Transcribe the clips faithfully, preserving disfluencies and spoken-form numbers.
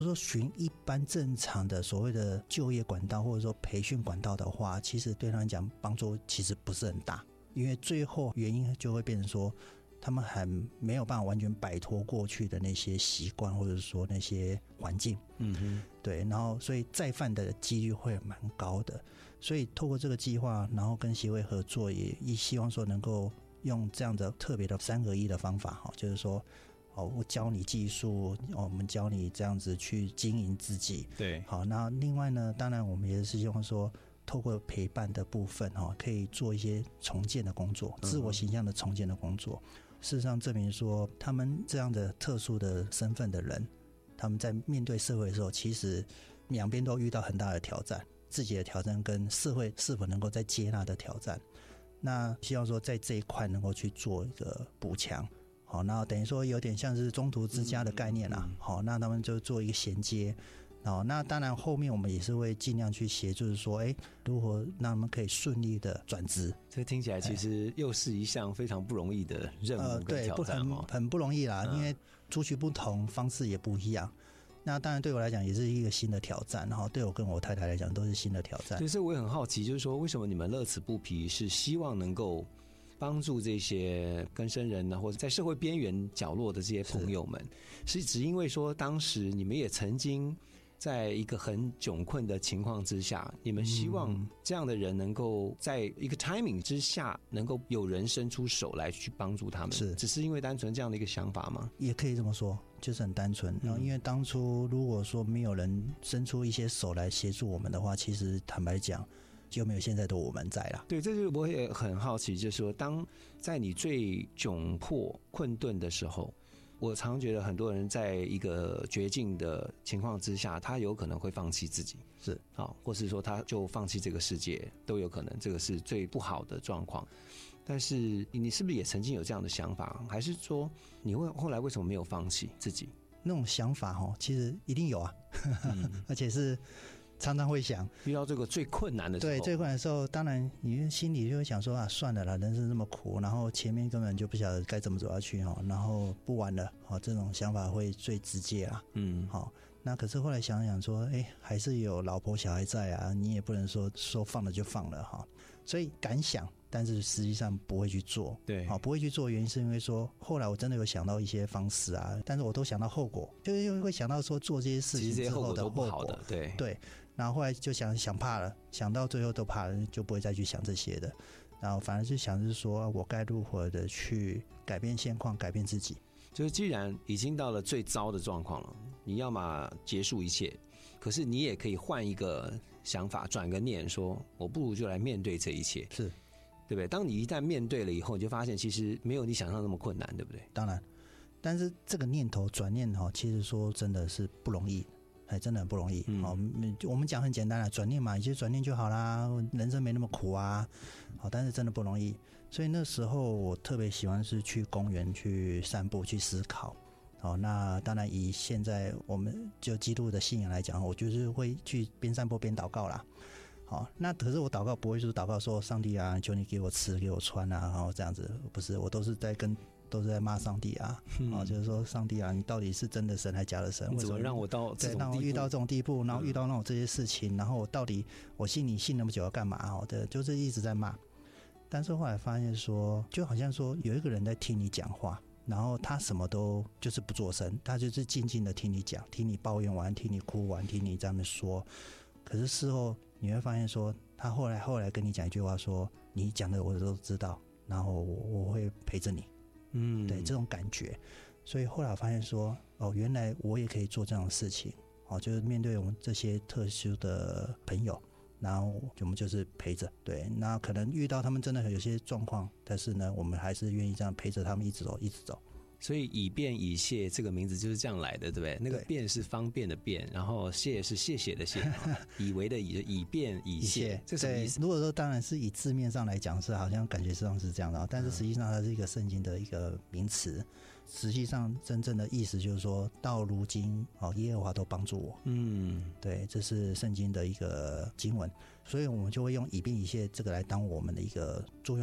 说循一般正常的所谓的就业管道或者说培训管道的话，其实对他们讲帮助其实不是很大，因为最后原因就会变成说他们还没有办法完全摆脱过去的那些习惯或者说那些环境， 嗯哼， 对，然后所以再犯的几率会蛮高的。所以透过这个计划，然后跟协会合作，也也希望说能够用这样的特别的三合一的方法，就是说哦，我教你技术，哦，我们教你这样子去经营自己， 对， 好，那另外呢，当然我们也是希望说透过陪伴的部分，哦，可以做一些重建的工作，自我形象的重建的工作。嗯，事实上证明说他们这样的特殊的身份的人，他们在面对社会的时候，其实两边都遇到很大的挑战，自己的挑战跟社会是否能够再接纳的挑战。那希望说在这一块能够去做一个补强，好，那等于说有点像是中途之家的概念啦，好，那他们就做一个衔接。好，那当然后面我们也是会尽量去协助说，哎，如何让他们可以顺利的转职。 这听起来其实又是一项非常不容易的任务跟挑战，呃、 对，很很不容易啦，嗯，因为族群不同，方式也不一样。那当然对我来讲也是一个新的挑战，然后对我跟我太太来讲都是新的挑战。 所以我也很好奇，就是说为什么你们乐此不疲，是希望能够帮助这些更生人呢，或者在社会边缘角落的这些朋友们，是只因为说当时你们也曾经在一个很窘困的情况之下，你们希望这样的人能够在一个 timing 之下能够有人伸出手来去帮助他们，是只是因为单纯这样的一个想法吗？ 也可以这么说，就是很单纯。然后因为当初如果说没有人伸出一些手来协助我们的话，其实坦白讲就没有现在的我们在啦。 对，这就是我也很好奇，就是说当在你最窘迫困顿的时候，我常觉得很多人在一个绝境的情况之下，他有可能会放弃自己， 是好，或是说他就放弃这个世界都有可能，这个是最不好的状况。但是你是不是也曾经有这样的想法，还是说你会后来为什么没有放弃自己？ 那种想法其实一定有啊，嗯，而且是常常会想， 遇到这个最困难的时候， 对，最困难的时候，当然你心里就会想说啊，算了啦，人生这么苦，然后前面根本就不晓得该怎么走下去哈，然后不玩了，好，这种想法会最直接啊，嗯，好，那可是后来想想说，哎，还是有老婆小孩在啊，你也不能说说放了就放了哈，所以敢想，但是实际上不会去做， 对， 好，不会去做的原因是因为说，后来我真的有想到一些方式啊，但是我都想到后果，就是会想到说做这些事情之后的后果， 其实这些后果都不好的，对对。然后后来就想想怕了，想到最后都怕了，就不会再去想这些的。然后反而是想是说我该如何的去改变现况，改变自己。 就是既然已经到了最糟的状况了，你要么结束一切，可是你也可以换一个想法，转个念，说我不如就来面对这一切， 是对不对？当你一旦面对了以后，你就发现其实没有你想象那么困难，对不对？ 当然，但是这个念头转念其实说真的是不容易。哎，真的很不容易。嗯，好，我们讲很简单啦，转念嘛，你就转念就好啦，人生没那么苦啊。好，但是真的不容易。所以那时候我特别喜欢是去公园去散步，去思考。好，那当然以现在我们就基督的信仰来讲，我就是会去边散步边祷告啦。好，那可是我祷告不会就是祷告说上帝啊，求你给我吃给我穿啊，然后这样子，不是，我都是在跟。都是在骂上帝啊，嗯哦，就是说上帝啊，你到底是真的神还是假的神？ 你怎么让我到这种地步？对， 让我遇到这种地步，然后遇到那种这些事情，嗯，然后我到底我信你信那么久要干嘛？哦，对，就是一直在骂。但是后来发现说，就好像说有一个人在听你讲话，然后他什么都就是不做声，他就是静静的听你讲，听你抱怨完，听你哭完，听你这么说。可是事后你会发现说，他后来后来跟你讲一句话说，你讲的我都知道，然后我我会陪着你。嗯，对，这种感觉，所以后来我发现说，哦，原来我也可以做这样的事情，哦，就是面对我们这些特殊的朋友，然后我们就是陪着，对，那可能遇到他们真的有些状况，但是呢，我们还是愿意这样陪着他们一直走，一直走。 所以以便以谢这个名字就是这样来的，对不对？那个便是方便的便，然后谢是谢谢的谢，以为的以以便以谢，这什么意思？ 如果说当然是以字面上来讲是好像感觉上是这样的，但是实际上它是一个圣经的一个名词，实际上真正的意思就是说到如今哦，耶和华都帮助我。嗯，对，这是圣经的一个经文，所以我们就会用以便以谢这个来当我们的一个座右铭。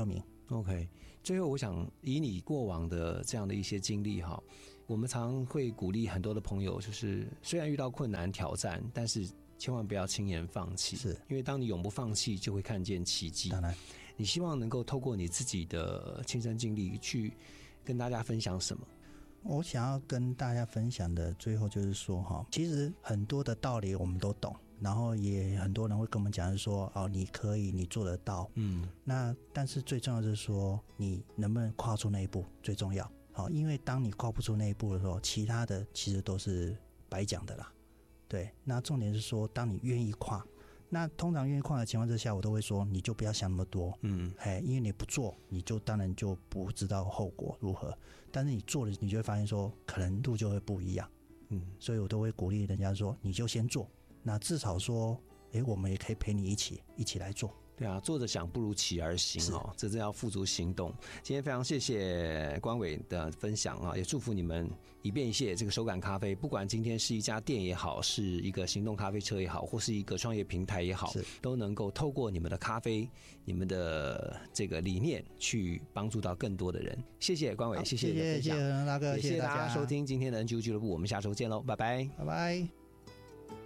OK， 最后我想以你过往的这样的一些经历哈，我们常会鼓励很多的朋友，就是虽然遇到困难挑战，但是千万不要轻言放弃， 是因为当你永不放弃，就会看见奇迹。 当然， 你希望能够透过你自己的亲身经历去跟大家分享什么？ 我想要跟大家分享的最后就是说哈，其实很多的道理我们都懂，然后也很多人会跟我们讲说哦，你可以，你做得到，嗯，那但是最重要就是说你能不能跨出那一步最重要。好，因为当你跨不出那一步的时候，其他的其实都是白讲的啦。对，那重点是说，当你愿意跨，那通常愿意跨的情况之下，我都会说，你就不要想那么多，嗯，嘿，因为你不做，你就当然就不知道后果如何。但是你做了，你就会发现说，可能路就会不一样，嗯，所以我都会鼓励人家说，你就先做，那至少说，哎，我们也可以陪你一起一起来做。 对啊，坐着想不如起而行哦，这真要付诸行动。今天非常谢谢关伟的分享啊，也祝福你们一便一谢这个手感咖啡，不管今天是一家店也好，是一个行动咖啡车也好，或是一个创业平台也好，都能够透过你们的咖啡、你们的这个理念去帮助到更多的人。谢谢关伟，谢谢你的分享， 谢谢大哥， 也谢谢大家收听今天的 N G O 俱乐部，我们下周见喽，拜拜， 拜拜。